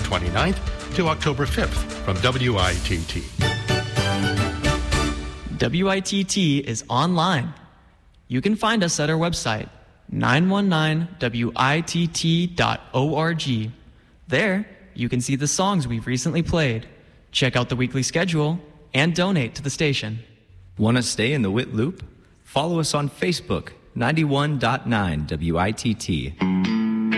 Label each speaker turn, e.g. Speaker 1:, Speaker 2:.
Speaker 1: 29th to October 5th from WITT.
Speaker 2: WITT is online. You can find us at our website, 919witt.org. There, you can see the songs we've recently played, check out the weekly schedule, and donate to the station.
Speaker 3: Want to stay in the WIT loop? Follow us on Facebook, 91.9 WITT.